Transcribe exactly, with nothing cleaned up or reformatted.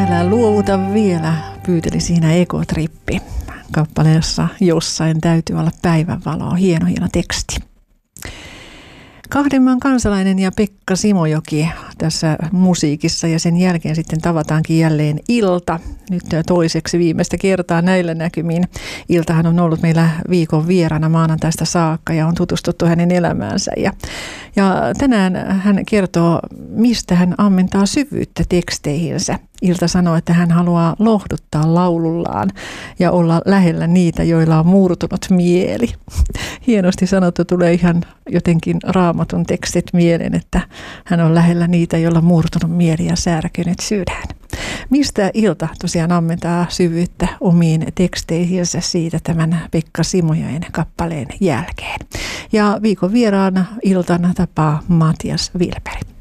Älä luovuta vielä, pyyteli siinä Ekotrippi kappaleessa Jossain täytyy olla päivänvaloa. Hieno, hieno teksti. Kahdenmaan kansalainen ja Pekka Simojoki tässä musiikissa ja sen jälkeen sitten tavataankin jälleen Ilta. Nyt toiseksi viimeistä kertaa näillä näkymin. Iltahan on ollut meillä viikon vieraana maanantaista saakka ja on tutustuttu hänen elämäänsä. Ja, ja tänään hän kertoo, mistä hän ammentaa syvyyttä teksteihinsä. Ilta sanoo, että hän haluaa lohduttaa laulullaan ja olla lähellä niitä, joilla on murtunut mieli. Hienosti sanottu, tulee ihan jotenkin Raamatun tekstit mieleen, että hän on lähellä niitä, joilla on murtunut mieli ja särkynyt sydän. Mistä Ilta tosiaan ammentaa syvyyttä omiin teksteihinsä siitä tämän Pekka Simojoen kappaleen jälkeen. Ja viikon vieraana Iltana tapaa Matias Vilperi.